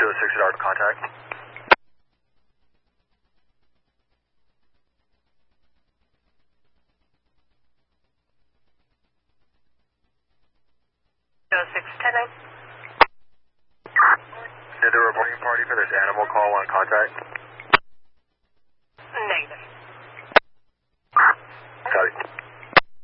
206 Dark contact. Did the reporting party for this animal call want contact? Negative. Copy.